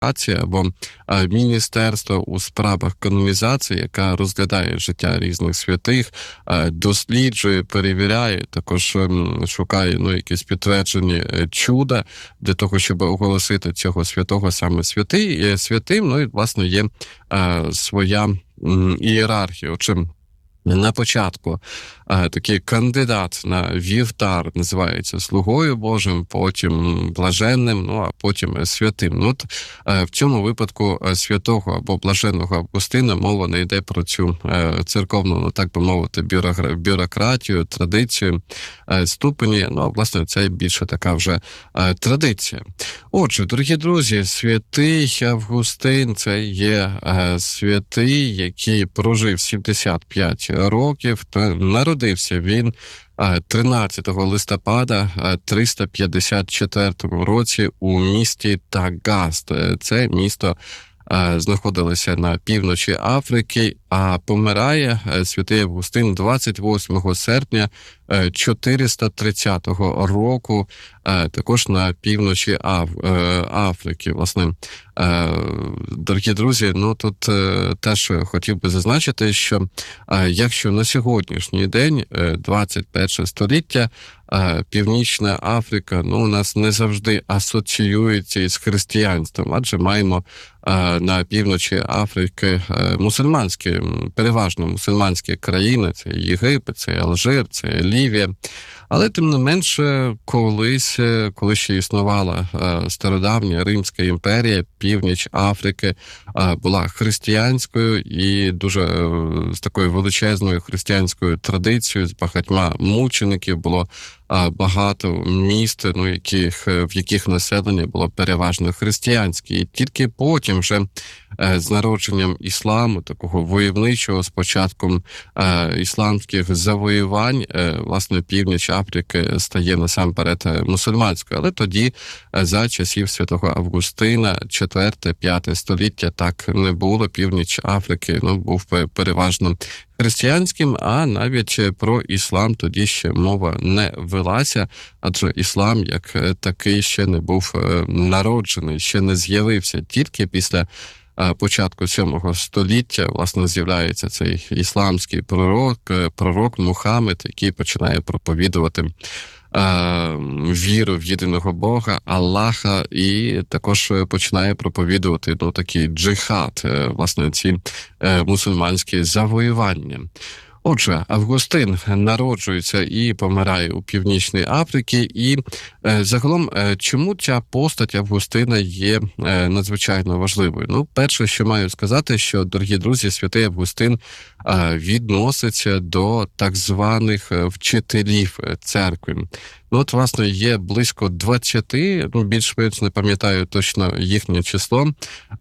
або міністерство у справах канонізації, яка розглядає життя різних святих, досліджує, перевіряє, також шукає якісь підтверджені чуда для того, щоб оголосити цього святого саме святим. Ну і, власне, є своя ієрархія. Отже, на початку такий кандидат на вівтар називається слугою Божим, потім блаженним, а потім святим. В цьому випадку святого або блаженного Августина мова не йде про цю церковну, так би мовити, бюрократію, традицію, ступені. Власне, це більше така вже традиція. Отже, дорогі друзі, святий Августин – це є святий, який прожив 75 років, народився він 13 листопада 354 році у місті Тагаст. Це місто знаходилося на півночі Африки, а помирає святий Августин 28 серпня 430 року, також на півночі Африки. Власне, дорогі друзі, тут теж хотів би зазначити, що якщо на сьогоднішній день, 21 століття, Північна Африка, у нас не завжди асоціюється із християнством, адже маємо на півночі Африки переважно мусульманські країни, це Єгипет, це Алжир, це Лівія. Але, тим не менше, коли ще існувала стародавня Римська імперія, північ Африки була християнською і дуже з такою величезною християнською традицією, з багатьма мучеників, було багато міст, в яких населення було переважно християнське. І тільки потім вже з народженням ісламу, такого войовничого, з початком ісламських завоювань, власне, північ Африки стає насамперед мусульманською. Але тоді, за часів святого Августина, 4-5 століття, так не було. Північ Африки був переважно християнським, а навіть про іслам тоді ще мова не велася, адже іслам як такий ще не був народжений, ще не з'явився. Тільки після початку 7 століття, власне, з'являється цей ісламський пророк Мухаммед, який починає проповідувати віру в єдиного Бога, Аллаха, і також починає проповідувати такий джихад, власне, ці мусульманські завоювання. Отже, Августин народжується і помирає у Північній Африці, і загалом, чому ця постать Августина є надзвичайно важливою? Перше, що маю сказати, що, дорогі друзі, святий Августин відноситься до так званих вчителів церкви. Власне, є близько 20, більш-менш не пам'ятаю точно їхнє число,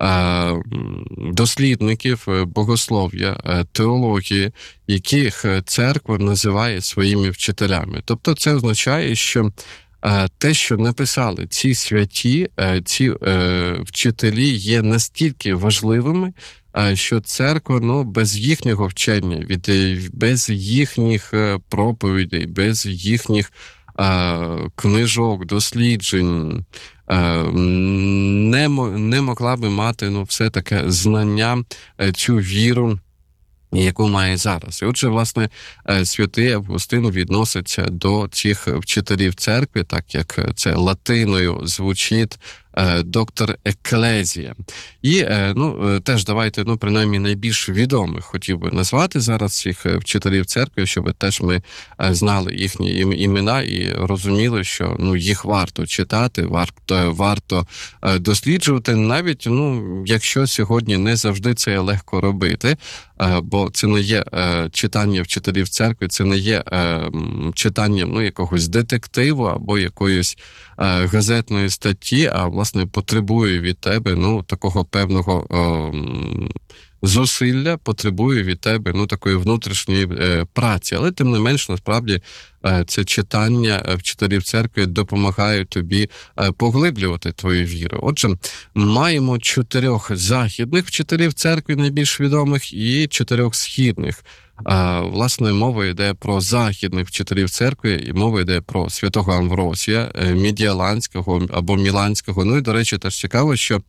дослідників богослов'я, теології, яких церква називає своїми вчителями. Тобто це означає, що те, що написали ці святі, ці вчителі є настільки важливими, що церква, без їхнього вчення, без їхніх проповідей, без їхніх книжок, досліджень, не могла би мати все таке знання, цю віру, яку має зараз. І отже, власне, святий Августин відноситься до цих вчителів церкви, так як це латиною звучить доктор Екклезія. І, теж давайте, принаймні, найбільш відомих хотів би назвати зараз цих вчителів церкви, щоб теж ми знали їхні імена і розуміли, що, їх варто читати, варто досліджувати, навіть, якщо сьогодні не завжди це легко робити, бо це не є читання вчителів церкви, це не є читання, якогось детективу або якоїсь газетної статті, а, власне, потребує від тебе, такого певного зусилля, потребує від тебе, такої внутрішньої праці. Але, тим не менш, насправді, це читання вчителів церкви допомагає тобі поглиблювати твою віру. Отже, маємо 4 західних вчителів церкви, найбільш відомих, і 4 східних. Власне, мова йде про західних вчителів церкви, і мова йде про святого Амвросія, Медіаланського або Міланського. І, до речі, теж цікаво, що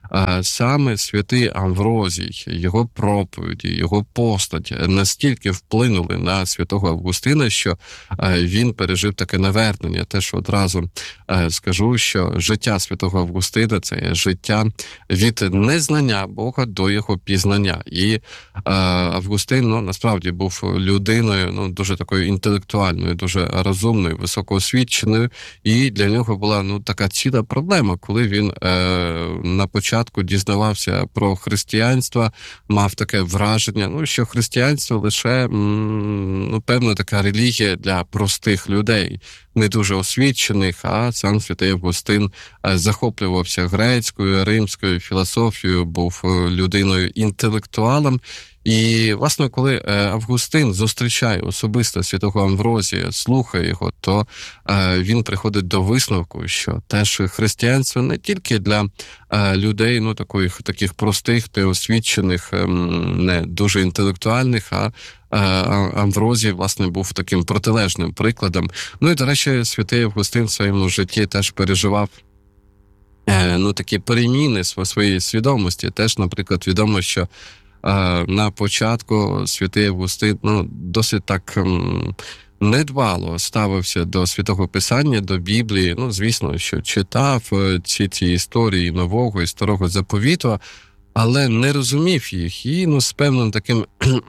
Саме святий Амвросій, його проповіді, його постать настільки вплинули на святого Августина, що він пережив таке навернення. Теж одразу скажу, що життя святого Августина – це є життя від незнання Бога до його пізнання. І Августин, насправді був людиною, дуже такою інтелектуальною, дуже розумною, високоосвіченою, і для нього була, така ціла проблема, коли він на початку дізнавався про християнство, мав таке враження, що християнство лише, певна така релігія для простих людей, не дуже освічених, а сам святий Августин захоплювався грецькою, римською філософією, був людиною інтелектуалом. І, власне, коли Августин зустрічає особисто святого Амвросія, слухає його, то він приходить до висновку, що теж християнство не тільки для людей, таких простих, неосвічених, не дуже інтелектуальних, а Амвросій, власне, був таким протилежним прикладом. І, до речі, святий Августин в своєму житті теж переживав такі переміни своєї свідомості. Теж, наприклад, відомо, що на початку святий Августин досить так недбало ставився до Святого Писання, до Біблії. Звісно, що читав ці історії Нового і Старого Заповіту, але не розумів їх і з певним таким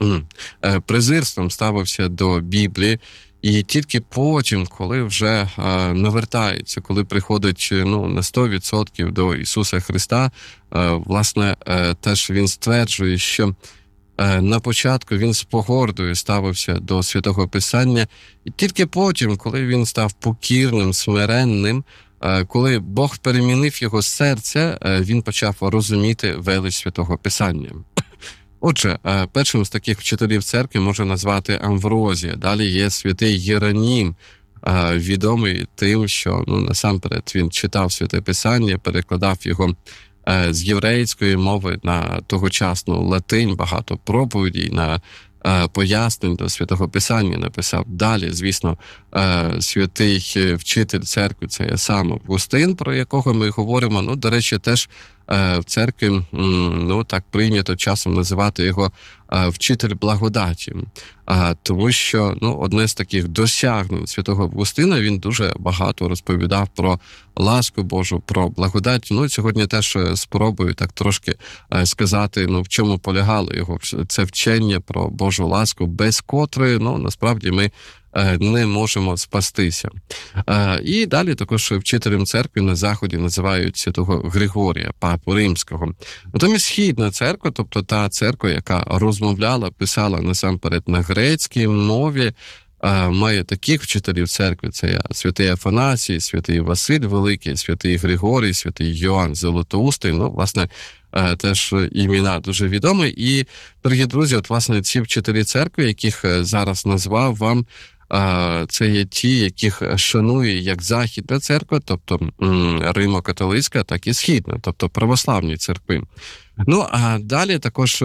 презирством ставився до Біблії. І тільки потім, коли вже навертається, коли приходить на 100% до Ісуса Христа, власне, теж він стверджує, що на початку він з погордою ставився до Святого Писання, і тільки потім, коли він став покірним, смиренним, коли Бог перемінив його серце, він почав розуміти велич Святого Писання. Отже, першим з таких вчителів церкви можна назвати Амвросія. Далі є святий Єронім, відомий тим, що насамперед він читав Святе Писання, перекладав його з єврейської мови на тогочасну латинь, багато проповідей на пояснень до Святого Писання написав. Далі, звісно, святий вчитель церкви – це є сам Августин, про якого ми говоримо. До речі, теж в церкві, так прийнято часом називати його вчитель благодаті. Тому що, одне з таких досягнень святого Августина, він дуже багато розповідав про ласку Божу, про благодать. Сьогодні теж спробую так трошки сказати, в чому полягало його це вчення про Божу ласку, без котрої, насправді ми не можемо спастися. І далі також вчителем церкви на Заході називають святого Григорія, папу римського. Натомість східна церква, тобто та церква, яка розмовляла, писала насамперед на грецькій мові, має таких вчителів церкви. Це святий Афанасій, святий Василь Великий, святий Григорій, святий Йоанн Золотоустий. Власне, теж імена дуже відомі. І, дорогі друзі, власне, ці вчителі церкви, яких зараз назвав вам, це є ті, яких шанує як Західна церква, тобто Римо-католицька, так і Східна, тобто православні церкви. А далі також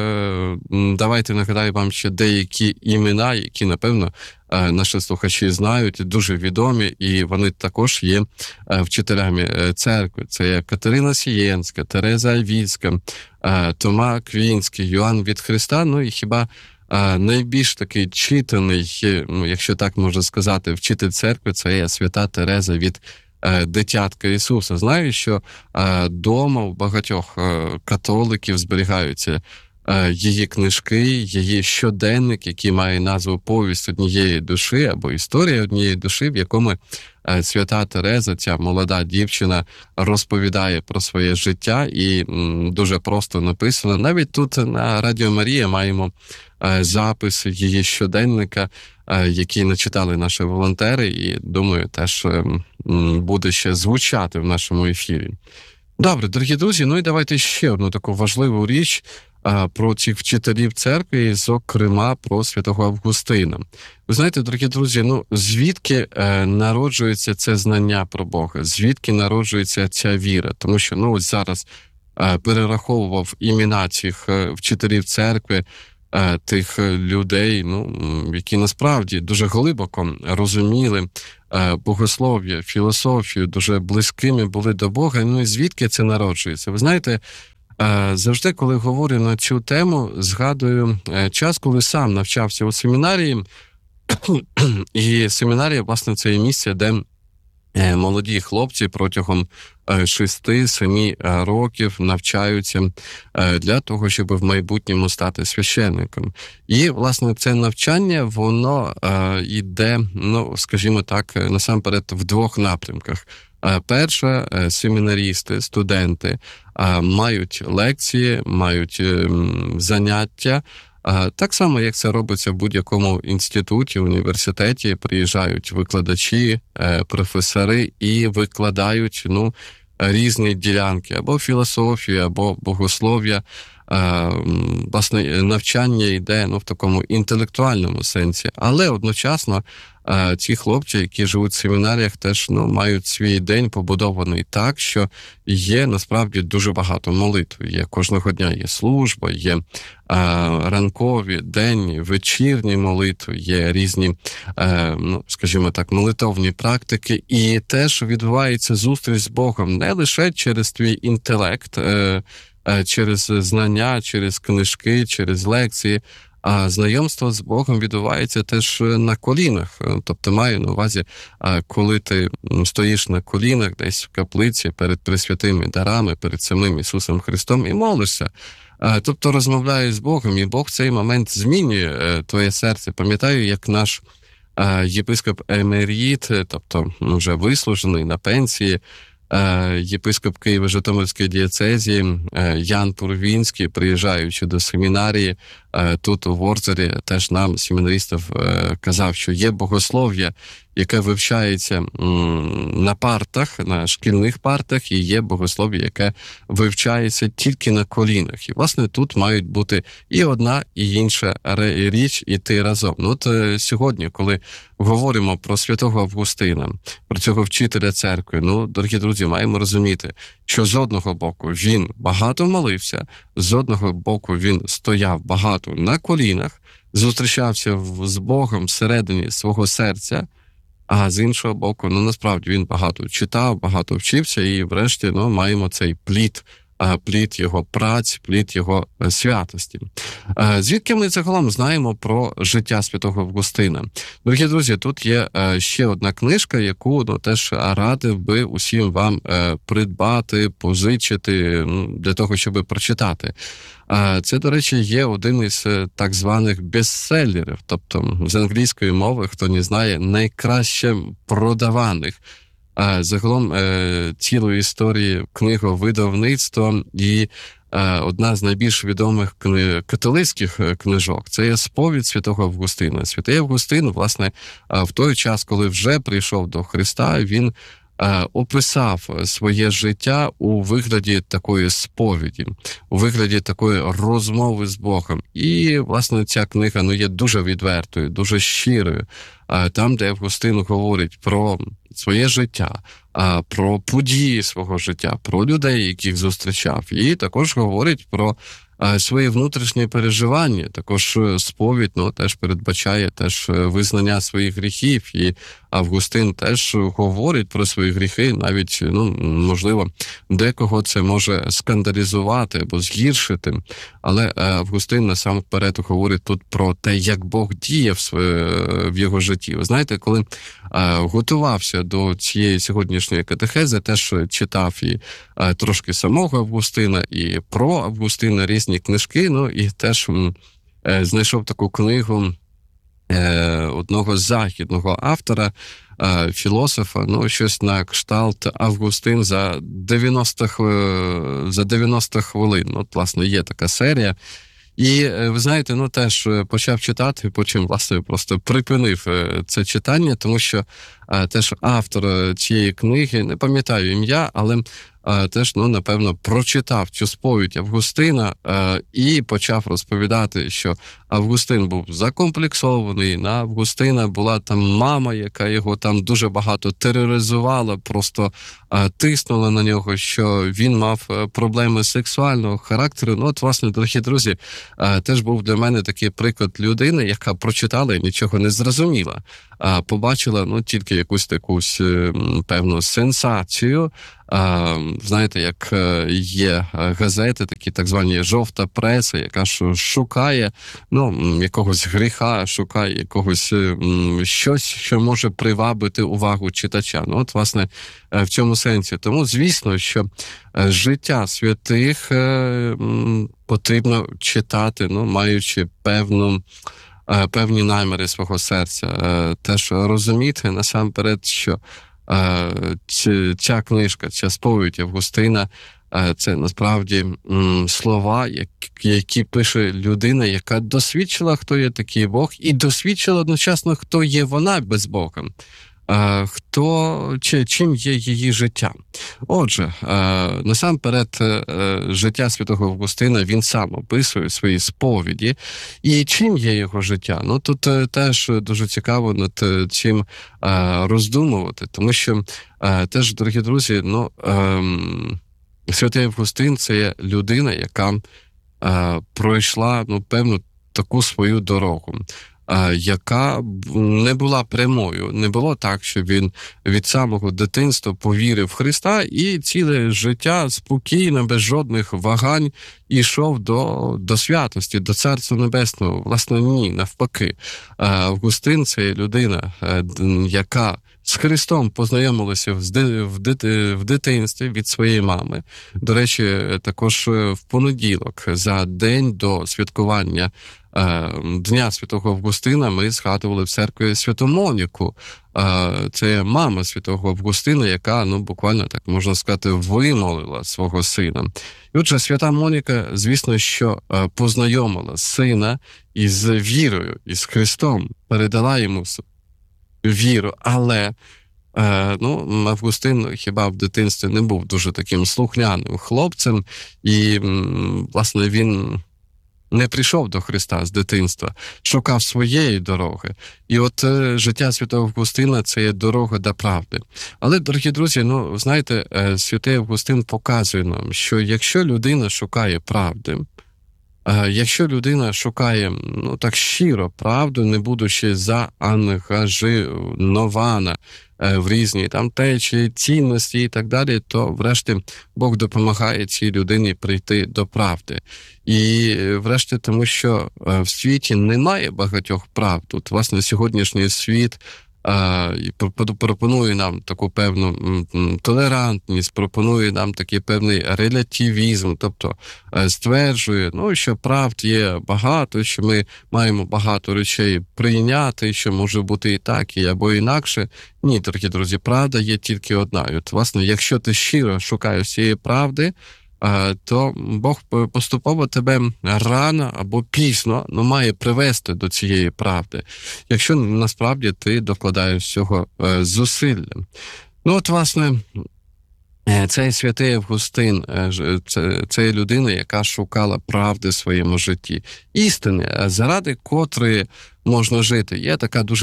давайте нагадаю вам ще деякі імена, які, напевно, наші слухачі знають, дуже відомі, і вони також є вчителями церкви. Це є Катерина Сієнська, Тереза Авільська, Тома Аквінський, Йоанн від Христа, і хіба найбільш такий читаний, якщо так можна сказати, вчитель церкви – це є свята Тереза від дитятка Ісуса. Знаю, що дома у багатьох католиків зберігаються її книжки, її щоденник, який має назву «Повість однієї душі» або «Історія однієї душі», в якому свята Тереза, ця молода дівчина, розповідає про своє життя і дуже просто написано. Навіть тут на Радіо Марія маємо запис її щоденника, який начитали наші волонтери, і, думаю, теж буде ще звучати в нашому ефірі. Добре, дорогі друзі, і давайте ще одну таку важливу річ про цих вчителів церкви, зокрема про святого Августина. Ви знаєте, дорогі друзі, звідки народжується це знання про Бога, звідки народжується ця віра? Тому що, ось зараз перераховував імена цих вчителів церкви, тих людей, які насправді дуже глибоко розуміли богослов'я, філософію, дуже близькими були до Бога. Ну і звідки це народжується? Ви знаєте, завжди, коли говорю на цю тему, згадую час, коли сам навчався у семінарії, і семінарія, власне, це є місце, де молоді хлопці протягом 6-7 років навчаються для того, щоб в майбутньому стати священником. І, власне, це навчання, воно йде, скажімо так, насамперед в двох напрямках. Перше, семінарісти, студенти мають лекції, мають заняття. Так само, як це робиться в будь-якому інституті, університеті, приїжджають викладачі, професори і викладають різні ділянки або філософії, або богослов'я. Власне, навчання йде в такому інтелектуальному сенсі, але одночасно ці хлопці, які живуть в семінаріях, теж мають свій день побудований так, що є насправді дуже багато молитв. Є кожного дня є служба, є ранкові, денні, вечірні молитви, є різні, скажімо так, молитовні практики, і теж відбувається зустріч з Богом не лише через твій інтелект, через знання, через книжки, через лекції, а знайомство з Богом відбувається теж на колінах. Тобто маю на увазі, коли ти стоїш на колінах десь в каплиці перед пресвятими дарами, перед самим Ісусом Христом і молишся. Тобто розмовляєш з Богом, і Бог в цей момент змінює твоє серце. Пам'ятаю, як наш єпископ емеріт, тобто вже вислужений на пенсії, єпископ Києво-Житомирської дієцезії Ян Пурвінський, приїжджаючи до семінарії тут у Ворзелі, теж нам, семінаристів, казав, що є богослов'я, яке вивчається на партах, на шкільних партах, і є богослов'я, яке вивчається тільки на колінах. І, власне, тут мають бути і одна, і інша річ іти разом. От сьогодні, коли говоримо про святого Августина, про цього вчителя церкви, дорогі друзі, маємо розуміти, що з одного боку він багато молився, з одного боку він стояв багато на колінах, зустрічався з Богом всередині свого серця, а з іншого боку, насправді він багато читав, багато вчився, і врешті маємо цей плід його праць, плід його святості. Звідки ми загалом знаємо про життя святого Августина? Дорогі друзі, тут є ще одна книжка, яку теж радив би усім вам придбати, позичити, для того, щоб прочитати. Це, до речі, є один із так званих бестселерів, тобто з англійської мови, хто не знає, найкраще продаваних. Загалом цілої історії книговидавництва і одна з найбільш відомих католицьких книжок – це є «Сповідь святого Августина». Святий Августин, власне, в той час, коли вже прийшов до Христа, він описав своє життя у вигляді такої сповіді, у вигляді такої розмови з Богом. І, власне, ця книга є дуже відвертою, дуже щирою. Там, де Августин говорить про своє життя, про події свого життя, про людей, яких зустрічав. І також говорить про свої внутрішні переживання. Також сповідь теж передбачає теж визнання своїх гріхів. І Августин теж говорить про свої гріхи, навіть, можливо, декого це може скандалізувати або згіршити. Але Августин насамперед говорить тут про те, як Бог діє в його житті. Ви знаєте, коли готувався до цієї сьогоднішньої катехези, теж читав і трошки самого Августина, і про Августина різні книжки, і теж знайшов таку книгу одного західного автора, філософа, щось на кшталт Августин за 90 хвилин. От, власне, є така серія. І, ви знаєте, теж почав читати, потім, власне, просто припинив це читання, тому що теж автор цієї книги, не пам'ятаю ім'я, але теж, ну, напевно, прочитав цю сповідь Августина і почав розповідати, що Августин був закомплексований, на Августина була там мама, яка його там дуже багато тероризувала, просто тиснула на нього, що він мав проблеми сексуального характеру. Ну, от, власне, дорогі друзі, теж був для мене такий приклад людини, яка прочитала і нічого не зрозуміла, побачила, ну, тільки якусь таку певну сенсацію. Знаєте, як є газети, такі так звані жовта преса, яка шукає, ну, якогось гріха, шукає якогось щось, що може привабити увагу читача. Ну, от, власне, в цьому сенсі. Тому, звісно, що життя святих потрібно читати, ну, маючи певні наміри свого серця. Теж розуміти насамперед, що ця книжка, ця сповідь Августина, це насправді слова, які пише людина, яка досвідчила, хто є такий Бог, і досвідчила одночасно, хто є вона без Бога. Чим є її життя. Отже, насамперед, життя святого Августина він сам описує в своїй сповіді. І чим є його життя? Ну, тут теж дуже цікаво над чим роздумувати, тому що теж, дорогі друзі, ну, святий Августин – це є людина, яка пройшла, ну, певну таку свою дорогу, яка не була прямою. Не було так, що він від самого дитинства повірив в Христа і ціле життя спокійно, без жодних вагань ішов до святості, до Царства Небесного. Власне, ні, навпаки. Августин – це людина, яка з Христом познайомилася в дитинстві від своєї мами. До речі, також в понеділок, за день до святкування Дня Святого Августина, ми згадували в церкві Святу Моніку. Це мама Святого Августина, яка, ну, буквально, так можна сказати, вимолила свого сина. І отже, Свята Моніка, звісно, що познайомила сина із вірою, із Христом, передала йому віру, але ну, Августин хіба в дитинстві не був дуже таким слухняним хлопцем, і, власне, він не прийшов до Христа з дитинства, шукав своєї дороги. І от життя святого Августина – це є дорога до правди. Але, дорогі друзі, ну, знаєте, святий Августин показує нам, що якщо людина шукає правди, якщо людина шукає, ну, так щиро правду, не будучи заангажирована в різні там течії, цінності і так далі, то врешті Бог допомагає цій людині прийти до правди. І врешті тому, що в світі немає багатьох правд. От, власне, сьогоднішній світ пропонує нам таку певну толерантність, пропонує нам такий певний релятивізм, тобто стверджує, ну, що правд є багато, що ми маємо багато речей прийняти, що може бути і так, і або інакше. Ні, дорогі друзі, правда є тільки одна. І от, власне, якщо ти щиро шукаєш цієї правди, то Бог поступово тебе рано або пізно, ну, має привести до цієї правди, якщо насправді ти докладаєш цього зусилля. Ну, от, власне, цей святий Августин, це людина, яка шукала правди в своєму житті. Істини, заради котрої можна жити. Є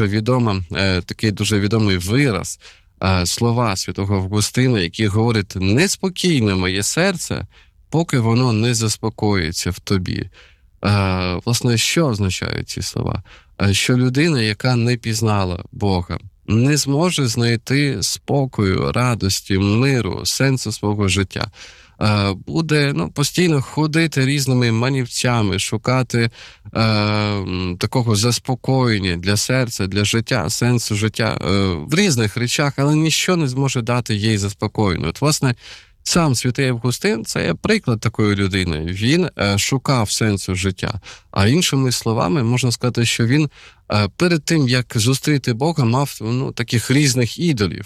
такий дуже відомий вираз, слова святого Августина, які говорять: «Неспокійне моє серце, поки воно не заспокоїться в тобі». Власне, що означають ці слова? Що людина, яка не пізнала Бога, не зможе знайти спокою, радості, миру, сенсу свого життя. Буде, ну, постійно ходити різними манівцями, шукати такого заспокоєння для серця, для життя, сенсу життя в різних речах, але ніщо не зможе дати їй заспокоєння. От, власне, сам святий Августин – це є приклад такої людини. Він шукав сенсу життя. А іншими словами, можна сказати, що він перед тим, як зустріти Бога, мав, ну, таких різних ідолів.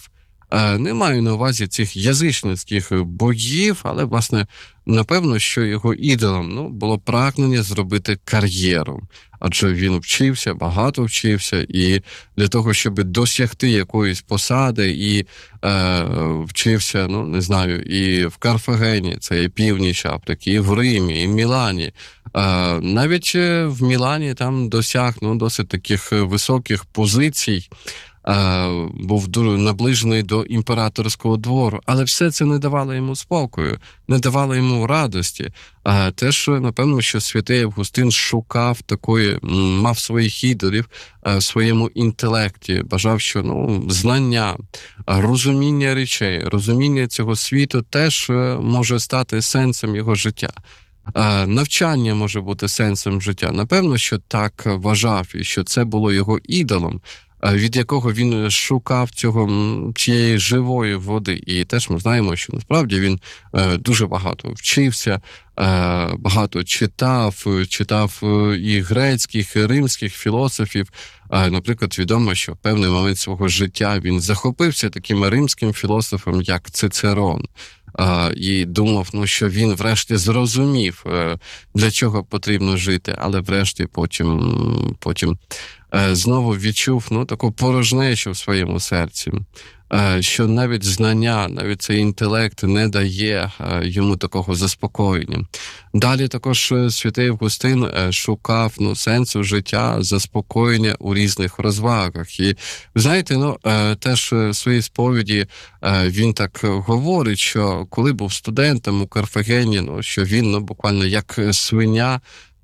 Не маю на увазі цих язичницьких богів, але, власне, напевно, що його ідолом, було прагнення зробити кар'єру. Адже він вчився, багато вчився, і для того, щоб досягти якоїсь посади, і вчився, не знаю, і в Карфагені, це і північ Африки, і в Римі, і в Мілані. Навіть в Мілані там досяг досить таких високих позицій, був дуже наближений до імператорського двору, але все це не давало йому спокою, не давало йому радості. Теж, напевно, що святий Августин шукав такої, мав своїх ідолів в своєму інтелекті, бажав, що знання, розуміння речей, розуміння цього світу теж може стати сенсом його життя. Навчання може бути сенсом життя. Напевно, що так вважав, і що це було його ідолом, від якого він шукав цієї живої води. І теж ми знаємо, що насправді він дуже багато вчився, багато читав і грецьких, і римських філософів. Наприклад, відомо, що в певний момент свого життя він захопився таким римським філософом, як Цицерон. І думав, що він врешті зрозумів, для чого потрібно жити, але врешті потім знову відчув таку порожнечу в своєму серці, що навіть знання, навіть цей інтелект не дає йому такого заспокоєння. Далі також святий Августин шукав сенсу життя, заспокоєння у різних розвагах. І, знаєте, теж в своїй сповіді він так говорить, що коли був студентом у Карфагені, що він буквально як свиня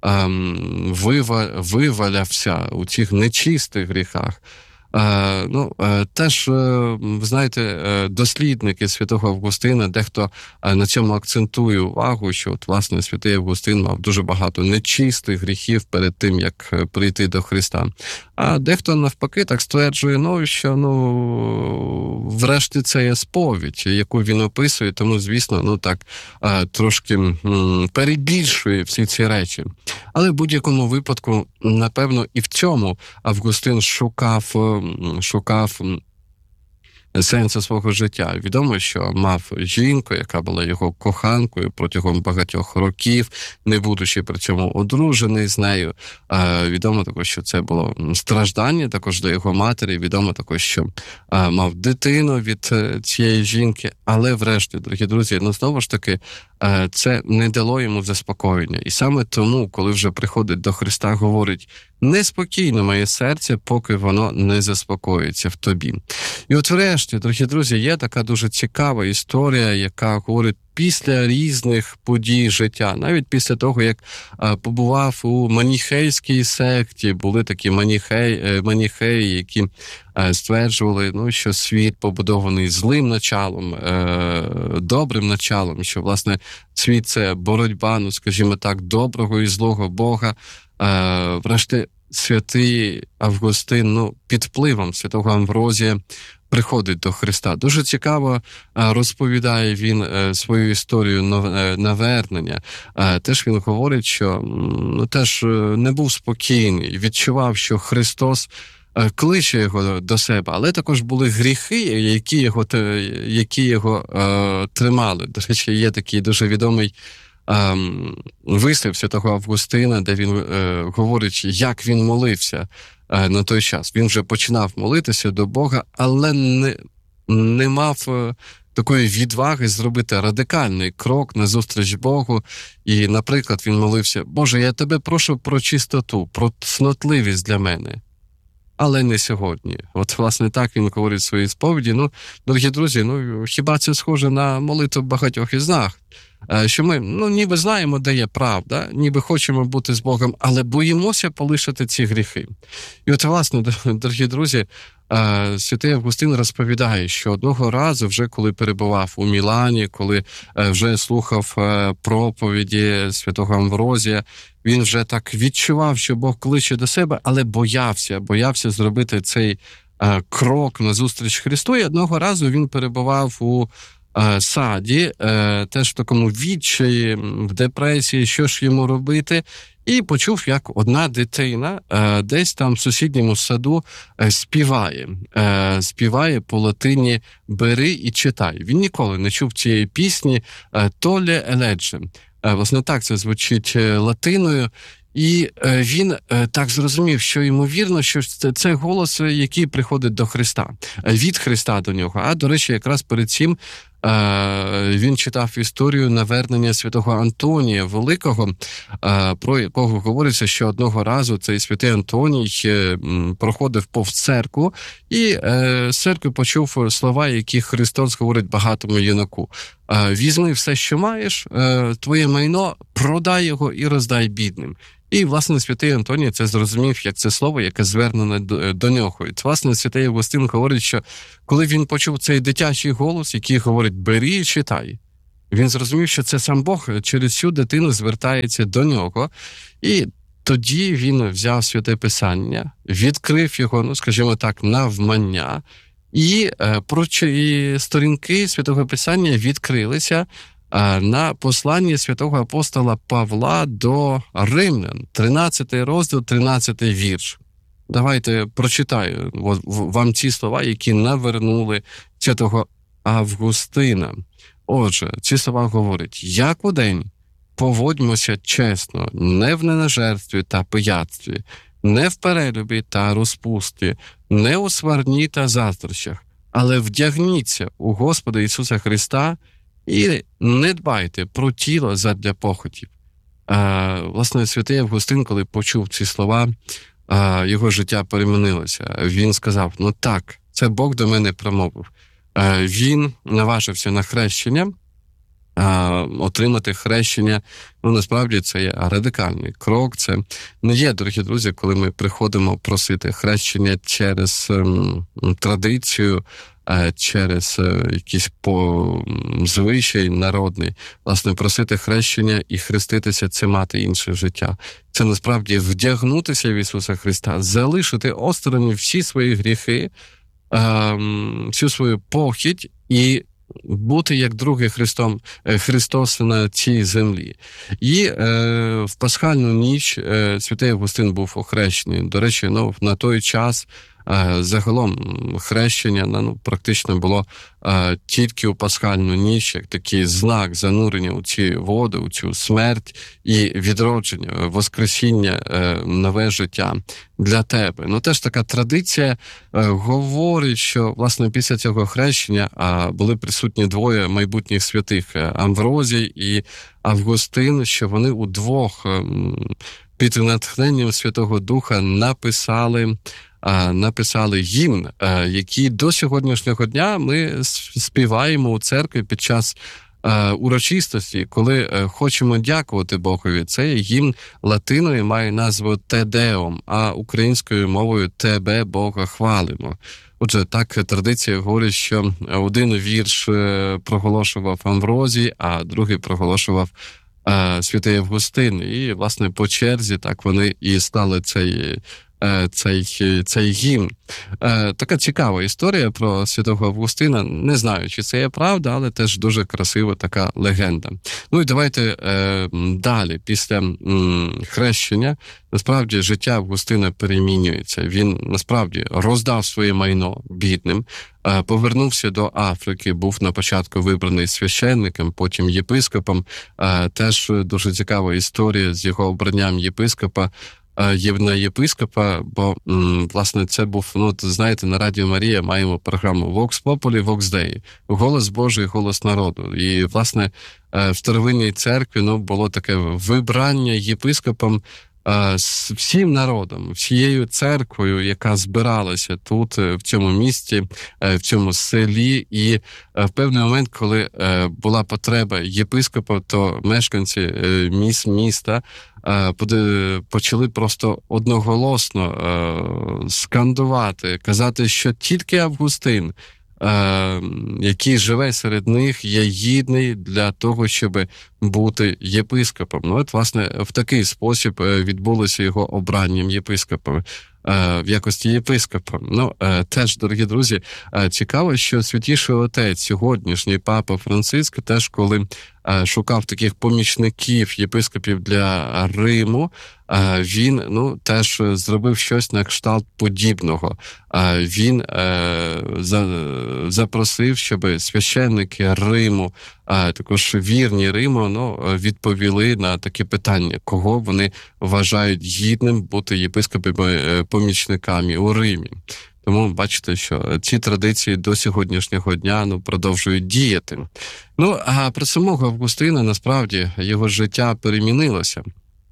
вивалявся у цих нечистих гріхах. Теж, ви знаєте, дослідники святого Августина, дехто на цьому акцентує увагу, що власне святий Августин мав дуже багато нечистих гріхів перед тим, як прийти до Христа. А дехто навпаки так стверджує, що врешті це є сповідь, яку він описує, тому, звісно, так трошки перебільшує всі ці речі. Але в будь-якому випадку, напевно, і в цьому Августин шукав сенсу свого життя. Відомо, що мав жінку, яка була його коханкою протягом багатьох років, не будучи при цьому одружений з нею. Відомо також, що це було страждання також для його матері. Відомо також, що мав дитину від цієї жінки. Але врешті, дорогі друзі, знову ж таки, це не дало йому заспокоєння. І саме тому, коли вже приходить до Христа, говорить: неспокійно моє серце, поки воно не заспокоїться в тобі. І от врешті, дорогі друзі, є така дуже цікава історія, яка говорить після різних подій життя, навіть після того, як побував у маніхейській секті, були такі маніхеї, які стверджували, що світ побудований злим началом, добрим началом, що, власне, світ – це боротьба, скажімо так, доброго і злого Бога. Врешті, святий Августин, під впливом святого Амврозія приходить до Христа. Дуже цікаво розповідає він свою історію навернення. Теж він говорить, що теж не був спокійний, відчував, що Христос кличе його до себе, але також були гріхи, які його тримали. До речі, є такий дуже відомий вислів святого Августина, де він говорить, як він молився на той час. Він вже починав молитися до Бога, але не мав такої відваги зробити радикальний крок назустріч Богу. І, наприклад, він молився: «Боже, я тебе прошу про чистоту, про цнотливість для мене». Але не сьогодні. От, власне, так він говорить в своїй сповіді. Дорогі друзі, хіба це схоже на молитву багатьох із нас? Що ми, ніби знаємо, де є правда, ніби хочемо бути з Богом, але боїмося полишити ці гріхи. І от, власне, дорогі друзі, святий Августин розповідає, що одного разу, вже коли перебував у Мілані, коли вже слухав проповіді святого Амврозія, він вже так відчував, що Бог кличе до себе, але боявся зробити цей крок назустріч Христу. І одного разу він перебував у саді, теж в такому відчаї, в депресії, що ж йому робити. І почув, як одна дитина десь там в сусідньому саду співає по латині «Бери і читай». Він ніколи не чув цієї пісні «Толе еледже». Власне, так це звучить латиною. І він так зрозумів, що ймовірно, що це голос, який приходить до Христа, від Христа до нього. А, до речі, якраз перед цим він читав історію навернення святого Антонія Великого, про якого говориться, що одного разу цей святий Антоній проходив повз церкву, і з церкви почув слова, які Христос говорить багатому юнаку. «Візьми все, що маєш, твоє майно, продай його і роздай бідним». І, власне, святий Антоній це зрозумів, як це слово, яке звернене до нього. І, власне, святий Августин говорить, що коли він почув цей дитячий голос, який говорить «бери і читай», він зрозумів, що це сам Бог через цю дитину звертається до нього. І тоді він взяв Святе Писання, відкрив його, ну, скажімо так, навмання, і сторінки Святого Писання відкрилися на посланні святого апостола Павла до Римлян, 13 розділ, 13 вірш. Давайте прочитаю вам ці слова, які навернули святого Августина. Отже, ці слова говорять: «Як удень поводьмося чесно, не в ненажерстві та пияцтві, не в перелюбі та розпусті, не у сварні та заздрощах, але вдягніться у Господа Ісуса Христа і не дбайте про тіло задля похотів». Власне, святий Августин, коли почув ці слова, його життя перемінилося. Він сказав: ну так, це Бог до мене промовив. Він наважився на хрещення, отримати хрещення, ну, насправді, це є радикальний крок. Це не є, дорогі друзі, коли ми приходимо просити хрещення через традицію, через якийсь звичай народний. Власне, просити хрещення і хреститися – це мати інше життя. Це, насправді, вдягнутися в Ісуса Христа, залишити осторонь всі свої гріхи, всю свою похідь і бути як другий Христос на цій землі. І в пасхальну ніч святий Августин був охрещений. До речі, на той час загалом хрещення практично було тільки у пасхальну ніч, як такий знак занурення у ці води, у цю смерть і відродження, воскресіння, нове життя для тебе. Теж така традиція говорить, що, власне, після цього хрещення були присутні двоє майбутніх святих, Амврозій і Августин, що вони удвох під натхненням Святого Духа написали гімн, який до сьогоднішнього дня ми співаємо у церкві під час урочистості, коли хочемо дякувати Богові. Цей гімн латиною має назву «Те Деум», а українською мовою «Тебе, Бога, хвалимо». Отже, так традиція говорить, що один вірш проголошував Амврозій, а другий проголошував святий Августин. І, власне, по черзі так вони і стали цей гімн. Така цікава історія про святого Августина. Не знаю, чи це є правда, але теж дуже красива така легенда. І давайте далі. Після хрещення, насправді, життя Августина перемінюється. Він, насправді, роздав своє майно бідним, повернувся до Африки, був на початку вибраний священником, потім єпископом. Теж дуже цікава історія з його обранням єпископа. На єпископа, бо, власне, це був, знаєте, на Радіо Марія маємо програму «Vox Populi, Vox Dei», «Голос Божий, голос народу». І, власне, в старовинній церкві було таке вибрання єпископом з всім народом, всією церквою, яка збиралася тут, в цьому місті, в цьому селі. І в певний момент, коли була потреба єпископа, то мешканці міста почали просто одноголосно скандувати, казати, що тільки Августин який живе серед них, є гідний для того, щоб бути єпископом. Ну, от, власне, в такий спосіб відбулося його обранням єпископом. В якості єпископа. Ну, теж, дорогі друзі, цікаво, що Святіший Отець, сьогоднішній Папа Франциск, теж коли шукав таких помічників, єпископів для Риму, він, теж зробив щось на кшталт подібного. Він запросив, щоб священники Риму, також вірні Риму, відповіли на таке питання, кого вони вважають гідним бути єпископами-помічниками у Римі. Тому бачите, що ці традиції до сьогоднішнього дня продовжують діяти. А про самого Августина, насправді, його життя перемінилося.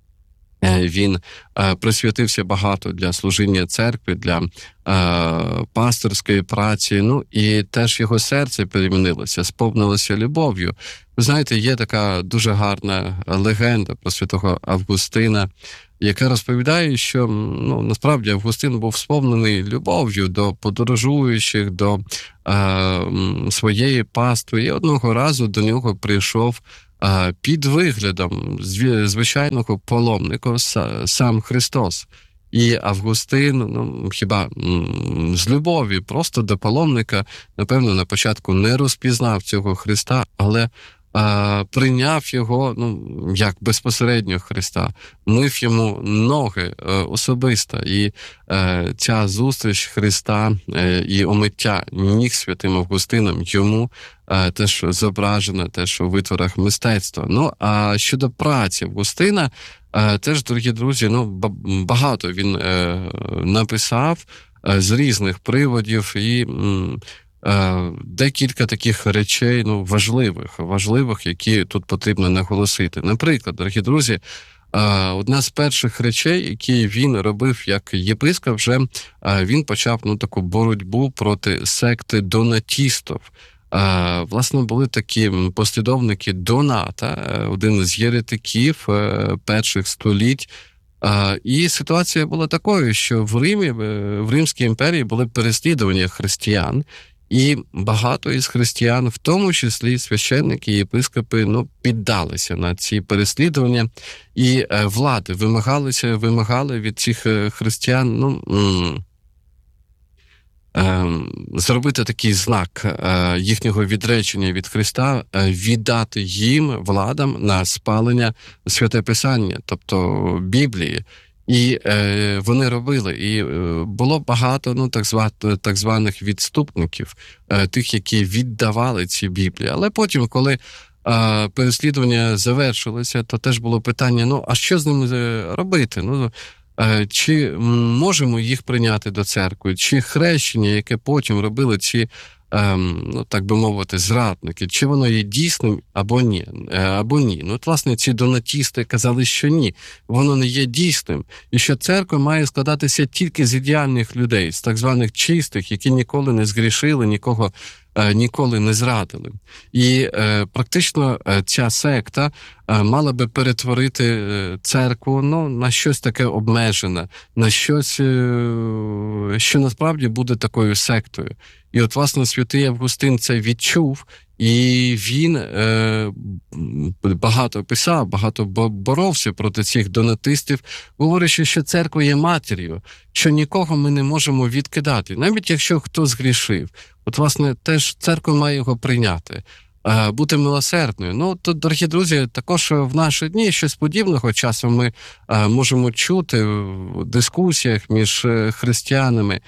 Він присвятився багато для служіння церкви, для пасторської праці, і теж його серце перемінилося, сповнилося любов'ю. Ви знаєте, є така дуже гарна легенда про святого Августина, яка розповідає, що насправді Августин був сповнений любов'ю до подорожуючих, до своєї пастви. І одного разу до нього прийшов під виглядом звичайного паломника сам Христос. І Августин, хіба з любові просто до паломника, напевно, на початку не розпізнав цього Христа, але прийняв його, як безпосередньо Христа, мив йому ноги особисто. І ця зустріч Христа і омиття ніг святим Августином йому теж зображена теж у витворах мистецтва. А щодо праці Августина, теж, дорогі друзі, багато він написав з різних приводів, і декілька таких речей, важливих, які тут потрібно наголосити. Наприклад, дорогі друзі, одна з перших речей, які він робив як єпископ, вже він почав таку боротьбу проти секти донатістів. Власне, були такі послідовники Доната, один з єретиків перших століть. І ситуація була такою, що в Римі, в Римській імперії були переслідування християн, і багато із християн, в тому числі священники і єпископи, піддалися на ці переслідування, і влади вимагали від цих християн, зробити такий знак їхнього відречення від Христа, віддати їм, владам, на спалення Святе Писання, тобто Біблії. І вони робили. І було багато так званих відступників, тих, які віддавали ці Біблії. Але потім, коли переслідування завершилося, то теж було питання, а що з ними робити? Чи можемо їх прийняти до церкви? Чи хрещення, яке потім робили ці, так би мовити, зрадники, чи воно є дійсним або ні? Власне, ці донатісти казали, що ні, воно не є дійсним. І що церква має складатися тільки з ідеальних людей, з так званих чистих, які ніколи не згрішили, нікого ніколи не зрадили. І практично ця секта мала би перетворити церкву на щось таке обмежене, на щось, що насправді буде такою сектою. І от, власне, святий Августин це відчув, і він багато писав, багато боровся проти цих донатистів, говорячи, що церква є матір'ю, що нікого ми не можемо відкидати, навіть якщо хтось згрішив. От, власне, теж церква має його прийняти, бути милосердною. То, дорогі друзі, також в наші дні щось подібного часом ми можемо чути в дискусіях між християнами.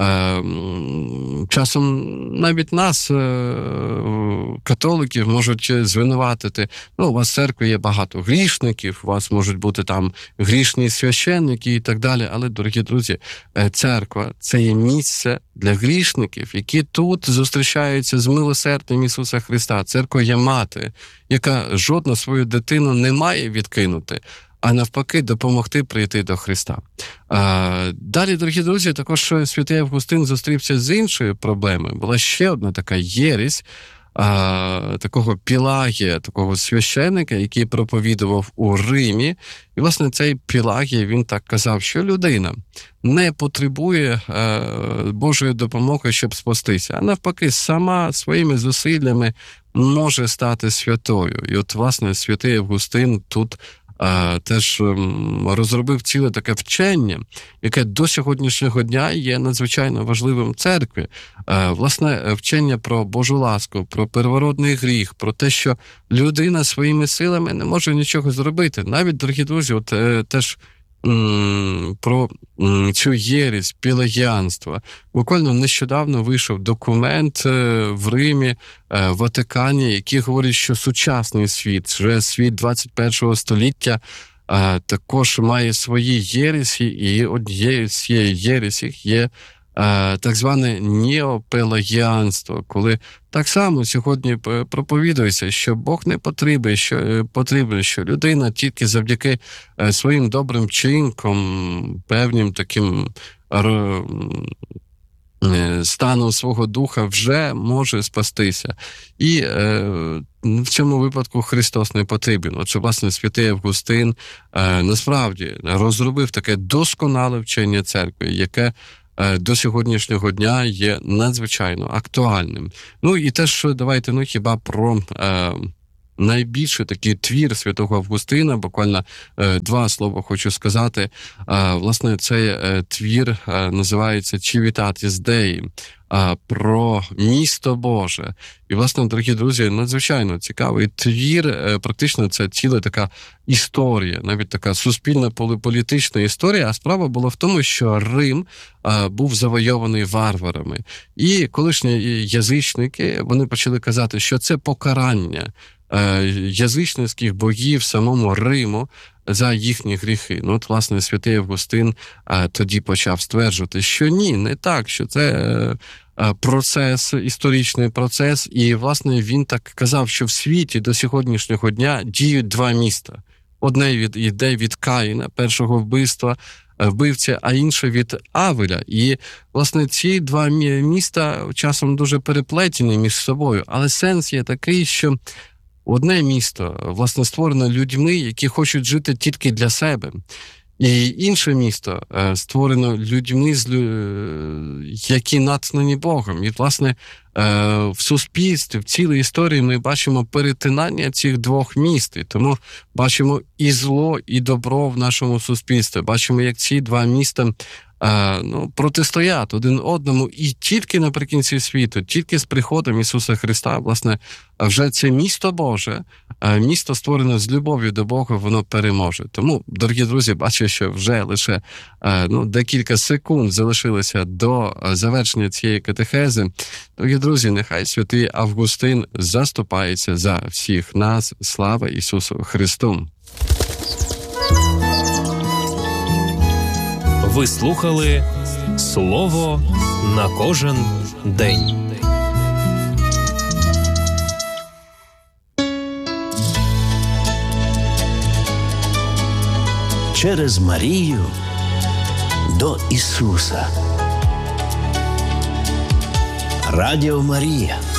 Часом навіть нас, католиків, можуть звинуватити. У вас в церкві є багато грішників, у вас можуть бути там грішні священники і так далі. Але, дорогі друзі, церква – це є місце для грішників, які тут зустрічаються з милосердям Ісуса Христа. Церква є мати, яка жодну свою дитину не має відкинути, а навпаки допомогти прийти до Христа. Далі, дорогі друзі, також святий Августин зустрівся з іншою проблемою. Була ще одна така єресь, такого Пілагія, такого священика, який проповідував у Римі. І, власне, цей Пілагій, він так казав, що людина не потребує Божої допомоги, щоб спастися, а навпаки, сама своїми зусиллями може стати святою. І от, власне, святий Августин тут теж розробив ціле таке вчення, яке до сьогоднішнього дня є надзвичайно важливим в церкві. Власне, вчення про Божу ласку, про первородний гріх, про те, що людина своїми силами не може нічого зробити. Навіть, дорогі друзі, от теж про цю єресь пелагіанства. Буквально нещодавно вийшов документ в Римі, в Ватикані, який говорить, що сучасний світ, вже світ 21 століття, також має свої єресі, і однією з цієї єресі є так зване неопелагіанство, коли так само сьогодні проповідується, що Бог не потрібен, що людина тільки завдяки своїм добрим вчинкам, певним таким стану свого духа вже може спастися. І в цьому випадку Христос не потрібен. Отже, власне, святий Августин насправді розробив таке досконале вчення церкви, яке до сьогоднішнього дня є надзвичайно актуальним. Ну і теж давайте, хіба про найбільший такий твір святого Августина, буквально два слова хочу сказати. Власне, цей твір називається «Civitatis Dei», про місто Боже. І, власне, дорогі друзі, надзвичайно цікавий твір. Практично це ціла така історія, навіть така суспільна політична історія. А справа була в тому, що Рим був завойований варварами. І колишні язичники, вони почали казати, що це покарання язичницьких богів самому Риму за їхні гріхи. Ну, от, власне, святий Августин тоді почав стверджувати, що ні, не так, що це процес, історичний процес, і, власне, він так казав, що в світі до сьогоднішнього дня діють два міста. Одне йде від Каїна, першого вбивця, а інше від Авеля. І, власне, ці два міста часом дуже переплетені між собою, але сенс є такий, що одне місто, власне, створено людьми, які хочуть жити тільки для себе. І інше місто створено людьми, які натхнені Богом. І, власне, в суспільстві, в цілій історії ми бачимо перетинання цих двох міст. І тому бачимо і зло, і добро в нашому суспільстві. Бачимо, як ці два міста протистоять один одному, і тільки наприкінці світу, тільки з приходом Ісуса Христа, власне, вже це місто Боже, місто створене з любов'ю до Бога, воно переможе. Тому, дорогі друзі, бачу, що вже лише декілька секунд залишилося до завершення цієї катехези. Дорогі друзі, нехай святий Августин заступається за всіх нас. Слава Ісусу Христу! Ви слухали «Слово на кожен день». Через Марію до Ісуса. Радіо Марія.